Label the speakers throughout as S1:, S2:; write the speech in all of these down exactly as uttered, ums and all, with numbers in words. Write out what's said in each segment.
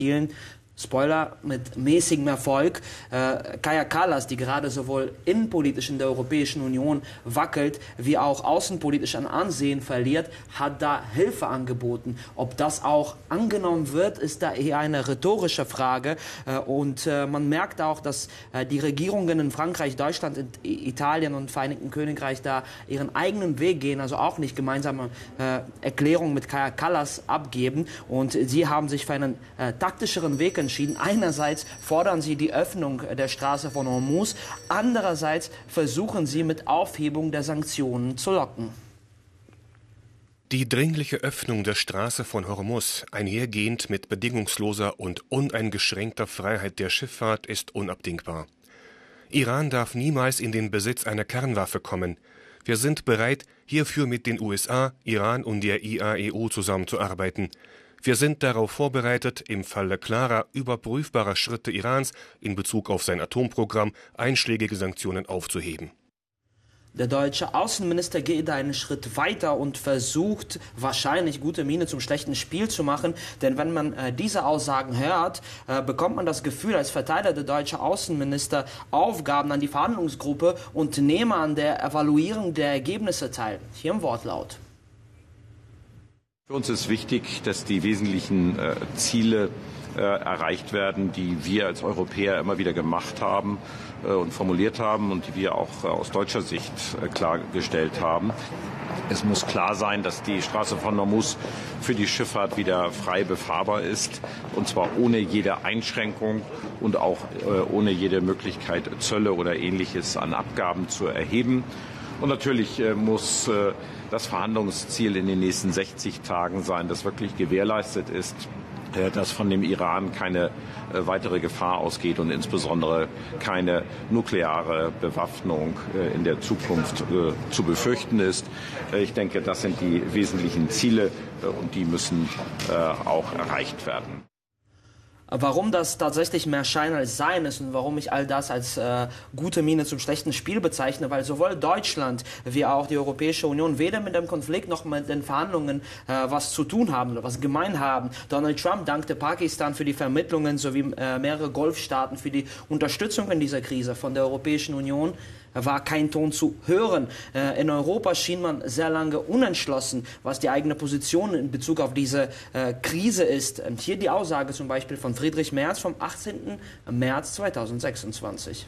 S1: Spoiler, mit mäßigem Erfolg. Äh, Kaja Kallas, die gerade sowohl innenpolitisch in der Europäischen Union wackelt, wie auch außenpolitisch an Ansehen verliert, hat da Hilfe angeboten. Ob das auch angenommen wird, ist da eher eine rhetorische Frage. Äh, und äh, man merkt auch, dass äh, die Regierungen in Frankreich, Deutschland, in Italien und Vereinigten Königreich da ihren eigenen Weg gehen, also auch nicht gemeinsame äh, Erklärungen mit Kaja Kallas abgeben. Und sie haben sich für einen äh, taktischeren Weg entschieden. Einerseits fordern sie die Öffnung der Straße von Hormuz, andererseits versuchen sie mit Aufhebung der Sanktionen zu locken.
S2: Die dringliche Öffnung der Straße von Hormuz, einhergehend mit bedingungsloser und uneingeschränkter Freiheit der Schifffahrt, ist unabdingbar. Iran darf niemals in den Besitz einer Kernwaffe kommen. Wir sind bereit, hierfür mit den U S A, Iran und der I A E U zusammenzuarbeiten. Wir sind darauf vorbereitet, im Falle klarer, überprüfbarer Schritte Irans in Bezug auf sein Atomprogramm einschlägige Sanktionen aufzuheben.
S1: Der deutsche Außenminister geht einen Schritt weiter und versucht wahrscheinlich gute Miene zum schlechten Spiel zu machen. Denn wenn man äh, diese Aussagen hört, äh, bekommt man das Gefühl, als verteilt der deutsche Außenminister Aufgaben an die Verhandlungsgruppe und nehme an der Evaluierung der Ergebnisse teil. Hier im Wortlaut.
S3: Für uns ist wichtig, dass die wesentlichen äh, Ziele äh, erreicht werden, die wir als Europäer immer wieder gemacht haben äh, und formuliert haben und die wir auch äh, aus deutscher Sicht äh, klargestellt haben. Es muss klar sein, dass die Straße von Hormuz für die Schifffahrt wieder frei befahrbar ist, und zwar ohne jede Einschränkung und auch äh, ohne jede Möglichkeit, Zölle oder Ähnliches an Abgaben zu erheben. Und natürlich äh, muss äh, das Verhandlungsziel in den nächsten sechzig Tagen sein, das wirklich gewährleistet ist, äh, dass von dem Iran keine äh, weitere Gefahr ausgeht und insbesondere keine nukleare Bewaffnung äh, in der Zukunft äh, zu befürchten ist. Äh, ich denke, das sind die wesentlichen Ziele äh, und die müssen äh, auch erreicht werden.
S1: Warum das tatsächlich mehr Schein als Sein ist und warum ich all das als äh, gute Miene zum schlechten Spiel bezeichne, weil sowohl Deutschland wie auch die Europäische Union weder mit dem Konflikt noch mit den Verhandlungen äh, was zu tun haben oder was gemein haben. Donald Trump dankte Pakistan für die Vermittlungen sowie äh, mehrere Golfstaaten für die Unterstützung in dieser Krise. Von der Europäischen Union war kein Ton zu hören. Äh, in Europa schien man sehr lange unentschlossen, was die eigene Position in Bezug auf diese äh, Krise ist. Und hier die Aussage zum Beispiel von Friedrich Merz vom achtzehnten März zweitausendsechsundzwanzig.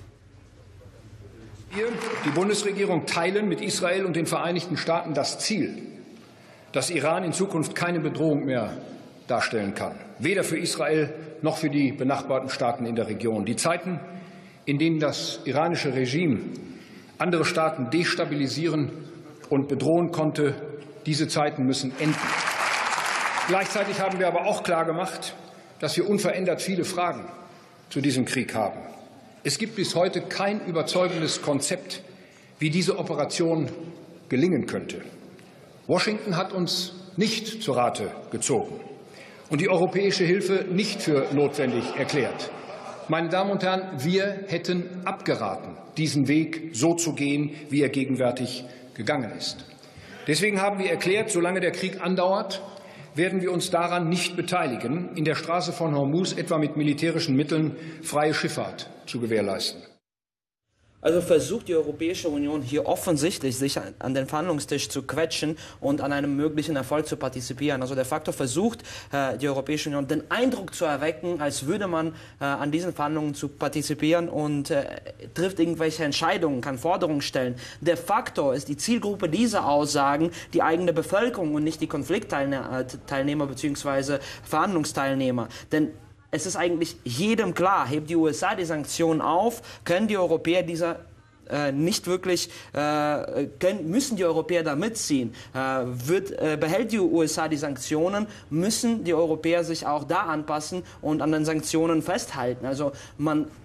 S4: Wir, die Bundesregierung, teilen mit Israel und den Vereinigten Staaten das Ziel, dass Iran in Zukunft keine Bedrohung mehr darstellen kann. Weder für Israel noch für die benachbarten Staaten in der Region. Die Zeiten, in denen das iranische Regime andere Staaten destabilisieren und bedrohen konnte, diese Zeiten müssen enden. Gleichzeitig haben wir aber auch klargemacht, dass wir unverändert viele Fragen zu diesem Krieg haben. Es gibt bis heute kein überzeugendes Konzept, wie diese Operation gelingen könnte. Washington hat uns nicht zu Rate gezogen und die europäische Hilfe nicht für notwendig erklärt. Meine Damen und Herren, wir hätten abgeraten, diesen Weg so zu gehen, wie er gegenwärtig gegangen ist. Deswegen haben wir erklärt, solange der Krieg andauert, werden wir uns daran nicht beteiligen, in der Straße von Hormuz etwa mit militärischen Mitteln freie Schifffahrt zu gewährleisten.
S1: Also versucht die Europäische Union hier offensichtlich, sich an den Verhandlungstisch zu quetschen und an einem möglichen Erfolg zu partizipieren. Also de facto versucht äh, die Europäische Union den Eindruck zu erwecken, als würde man äh, an diesen Verhandlungen zu partizipieren und äh, trifft irgendwelche Entscheidungen, kann Forderungen stellen. De facto ist die Zielgruppe dieser Aussagen die eigene Bevölkerung und nicht die Konfliktteilnehmer bzw. Verhandlungsteilnehmer. Denn es ist eigentlich jedem klar, hebt die U S A die Sanktionen auf, können die Europäer dieser äh, nicht wirklich, äh, können, müssen die Europäer da mitziehen. Äh, wird, äh, behält die U S A die Sanktionen, müssen die Europäer sich auch da anpassen und an den Sanktionen festhalten. Also man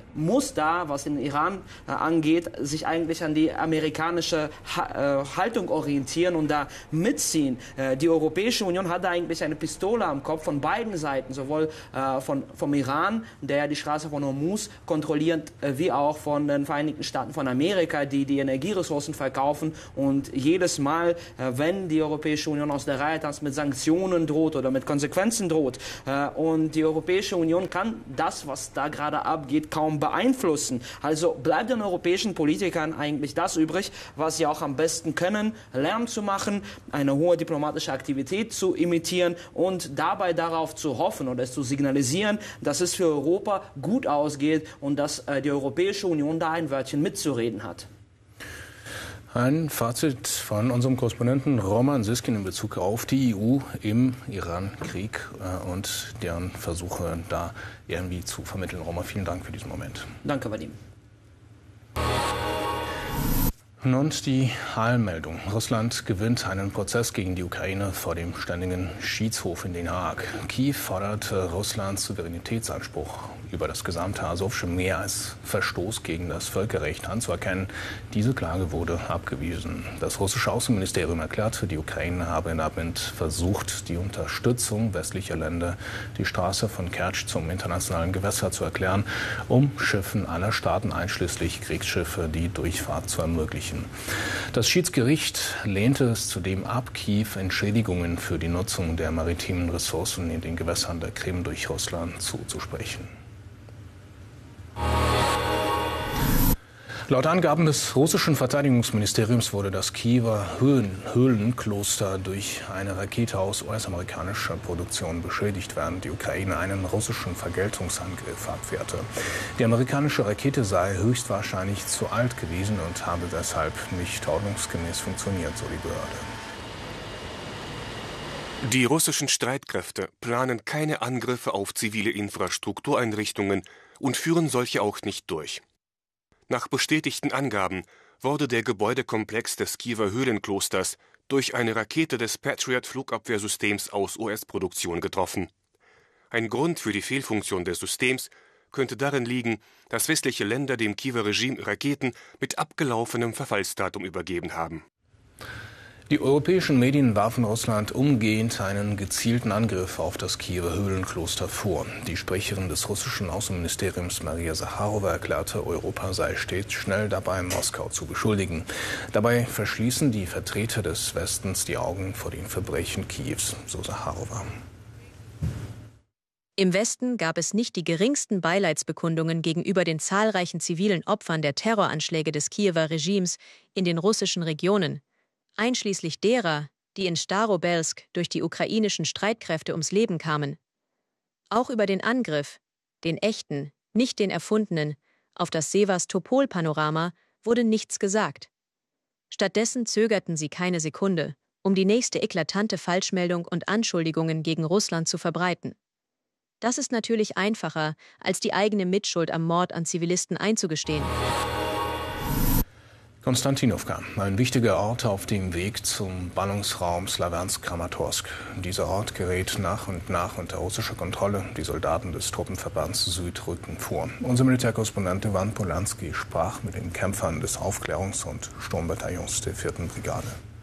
S1: muss da, was den Iran äh, angeht, sich eigentlich an die amerikanische ha äh, Haltung orientieren und da mitziehen. Äh, die Europäische Union hat da eigentlich eine Pistole am Kopf von beiden Seiten, sowohl äh, von, vom Iran, der die Straße von Hormuz kontrolliert, äh, wie auch von den Vereinigten Staaten von Amerika, die die Energieressourcen verkaufen. Und jedes Mal, äh, wenn die Europäische Union aus der Reihe tanzt, mit Sanktionen droht oder mit Konsequenzen droht, äh, und die Europäische Union kann das, was da gerade abgeht, kaum beeinflussen. Also bleibt den europäischen Politikern eigentlich das übrig, was sie auch am besten können, Lärm zu machen, eine hohe diplomatische Aktivität zu imitieren und dabei darauf zu hoffen oder es zu signalisieren, dass es für Europa gut ausgeht und dass äh, die Europäische Union da ein Wörtchen mitzureden hat.
S5: Ein Fazit von unserem Korrespondenten Roman Siskin in Bezug auf die E U im Iran-Krieg äh, und deren Versuche, da irgendwie zu vermitteln. Roman, vielen Dank für diesen Moment.
S1: Danke, Vadim.
S5: Und die Eilmeldung. Russland gewinnt einen Prozess gegen die Ukraine vor dem Ständigen Schiedshof in Den Haag. Kiew fordert Russlands Souveränitätsanspruch über das gesamte Asowsche Meer als Verstoß gegen das Völkerrecht anzuerkennen. Diese Klage wurde abgewiesen. Das russische Außenministerium erklärte, die Ukraine habe damit versucht, die Unterstützung westlicher Länder, die Straße von Kertsch zum internationalen Gewässer zu erklären, um Schiffen aller Staaten einschließlich Kriegsschiffe die Durchfahrt zu ermöglichen. Das Schiedsgericht lehnte es zudem ab, Kiew Entschädigungen für die Nutzung der maritimen Ressourcen in den Gewässern der Krim durch Russland zuzusprechen. Laut Angaben des russischen Verteidigungsministeriums wurde das Kiewer Höhlen, Höhlenkloster durch eine Rakete aus U S-amerikanischer Produktion beschädigt, während die Ukraine einen russischen Vergeltungsangriff abwehrte. Die amerikanische Rakete sei höchstwahrscheinlich zu alt gewesen und habe deshalb nicht ordnungsgemäß funktioniert, so die Behörde.
S2: Die russischen Streitkräfte planen keine Angriffe auf zivile Infrastruktureinrichtungen und führen solche auch nicht durch. Nach bestätigten Angaben wurde der Gebäudekomplex des Kiewer Höhlenklosters durch eine Rakete des Patriot-Flugabwehrsystems aus U S-Produktion getroffen. Ein Grund für die Fehlfunktion des Systems könnte darin liegen, dass westliche Länder dem Kiewer Regime Raketen mit abgelaufenem Verfallsdatum übergeben haben.
S5: Die europäischen Medien warfen Russland umgehend einen gezielten Angriff auf das Kiewer Höhlenkloster vor. Die Sprecherin des russischen Außenministeriums Maria Sacharowa erklärte, Europa sei stets schnell dabei, Moskau zu beschuldigen. Dabei verschließen die Vertreter des Westens die Augen vor den Verbrechen Kiews, so Sacharowa.
S6: Im Westen gab es nicht die geringsten Beileidsbekundungen gegenüber den zahlreichen zivilen Opfern der Terroranschläge des Kiewer Regimes in den russischen Regionen, einschließlich derer, die in Starobelsk durch die ukrainischen Streitkräfte ums Leben kamen. Auch über den Angriff, den echten, nicht den erfundenen, auf das Sevastopol-Panorama wurde nichts gesagt. Stattdessen zögerten sie keine Sekunde, um die nächste eklatante Falschmeldung und Anschuldigungen gegen Russland zu verbreiten. Das ist natürlich einfacher, als die eigene Mitschuld am Mord an Zivilisten einzugestehen.
S5: Konstantinowka, ein wichtiger Ort auf dem Weg zum Ballungsraum Slawiansk-Kramatorsk. Dieser Ort gerät nach und nach unter russische Kontrolle. Die Soldaten des Truppenverbands Süd rücken vor. Unser Militärkorrespondent Iwan Polanski sprach mit den Kämpfern des Aufklärungs- und Sturmbataillons der vierten Brigade.